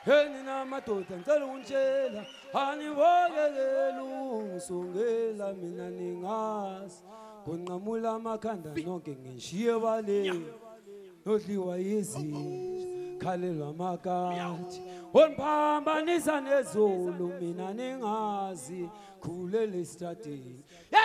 Nina madoda ngicela ungitshela anivoyekela ungisongela mina ningazi kunqamula amakhanda nonke ngishiye bale nodliwa yizinja khalelwa amakathi oniphambanisa nezulu mina ningazi khulele estradini